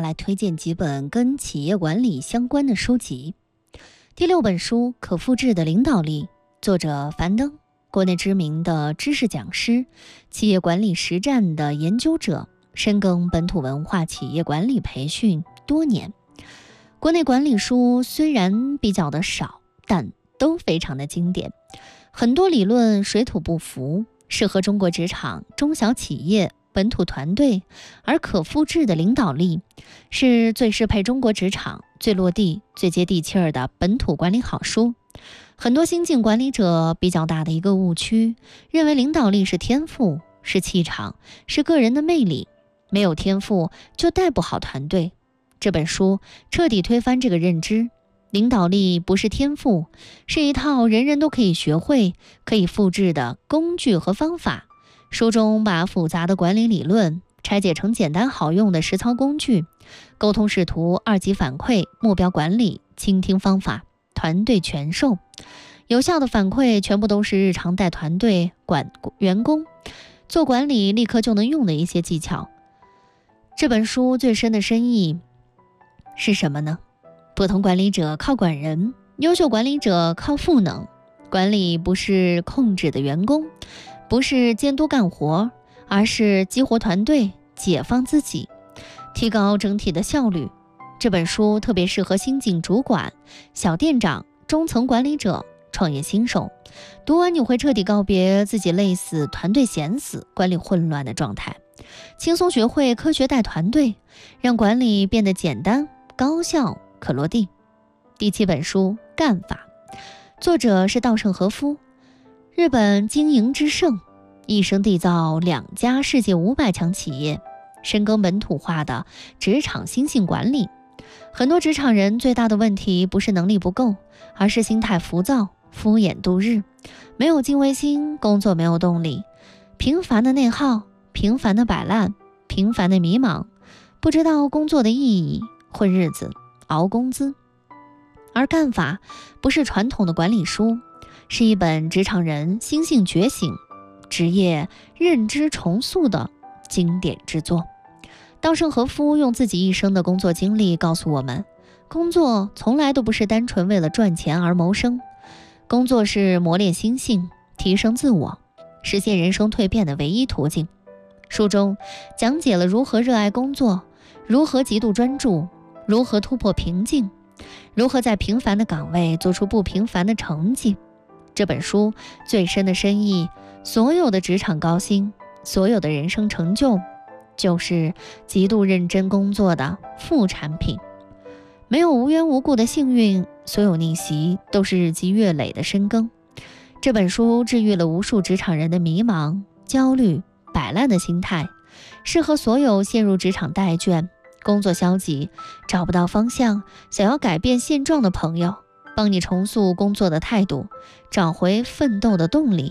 来推荐几本跟企业管理相关的书籍。第6本书《可复制的领导力》，作者樊登，国内知名的知识讲师，企业管理实战的研究者，深耕本土文化企业管理培训多年。国内管理书虽然比较的少，但都非常的经典，很多理论水土不服，适合中国职场、中小企业、本土团队，而可复制的领导力是最适配中国职场、最落地、最接地气儿的本土管理好书。很多新晋管理者比较大的一个误区，认为领导力是天赋，是气场，是个人的魅力，没有天赋就带不好团队。这本书彻底推翻这个认知，领导力不是天赋，是一套人人都可以学会、可以复制的工具和方法。书中把复杂的管理理论拆解成简单好用的实操工具，沟通视图、2级反馈、目标管理、倾听方法、团队全授。有效的反馈全部都是日常带团队、管员工、做管理立刻就能用的一些技巧。这本书最深的深意是什么呢？普通管理者靠管人，优秀管理者靠赋能。管理不是控制的员工，不是监督干活，而是激活团队，解放自己，提高整体的效率。这本书特别适合新晋主管、小店长、中层管理者、创业新手。读完你会彻底告别自己累死、团队闲死、管理混乱的状态，轻松学会科学带团队，让管理变得简单、高效、可落地。第7本书《干法》，作者是稻盛和夫，日本经营之圣，一生缔造2家世界500强企业，深耕本土化的职场新性管理。很多职场人最大的问题不是能力不够，而是心态浮躁、敷衍度日，没有敬畏心，工作没有动力，频繁的内耗，频繁的摆烂，频繁的迷茫，不知道工作的意义，混日子，熬工资。而干法不是传统的管理书，是一本职场人心性觉醒、职业认知重塑的经典之作。稻盛和夫用自己一生的工作经历告诉我们，工作从来都不是单纯为了赚钱而谋生，工作是磨练心性、提升自我、实现人生蜕变的唯一途径。书中讲解了如何热爱工作，如何极度专注，如何突破瓶颈，如何在平凡的岗位做出不平凡的成绩。这本书最深的深意，所有的职场高薪，所有的人生成就，就是极度认真工作的副产品。没有无缘无故的幸运，所有逆袭都是日积月累的深耕。这本书治愈了无数职场人的迷茫、焦虑、摆烂的心态，适合所有陷入职场怠倦、工作消极、找不到方向、想要改变现状的朋友，帮你重塑工作的态度，找回奋斗的动力。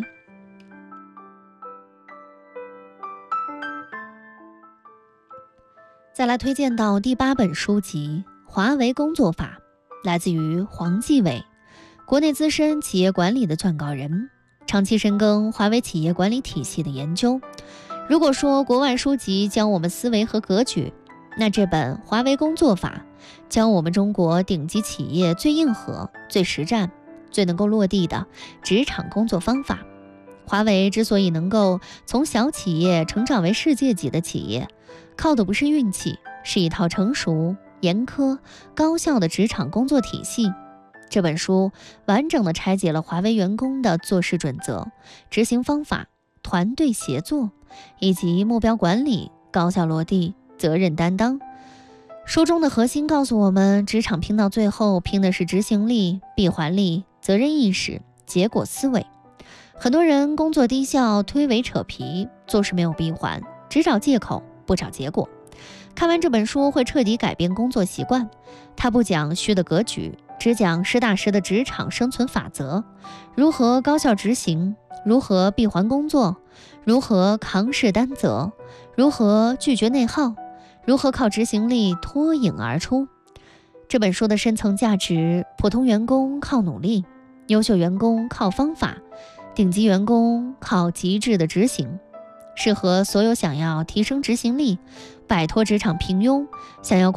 再来推荐到第8本书籍《华为工作法》，来自于黄继伟，国内资深企业管理的撰稿人，长期深耕华为企业管理体系的研究。如果说国外书籍教我们思维和格局，那这本《华为工作法》教我们中国顶级企业最硬核、最实战、最能够落地的职场工作方法。华为之所以能够从小企业成长为世界级的企业，靠的不是运气，是一套成熟、严苛、高效的职场工作体系。这本书完整地拆解了华为员工的做事准则、执行方法、团队协作以及目标管理、高效落地、责任担当。书中的核心告诉我们，职场拼到最后拼的是执行力、闭环力、责任意识、结果思维。很多人工作低效、推诿扯皮，做事没有闭环，只找借口不找结果。看完这本书会彻底改变工作习惯。它不讲虚的格局，只讲实打实的职场生存法则，如何高效执行，如何闭环工作，如何扛事担责，如何拒绝内耗，如何靠执行力脱颖而出。这本书的深层价值，普通员工靠努力，优秀员工靠方法，顶级员工靠极致的执行，适合所有想要提升执行力、摆脱职场平庸、想要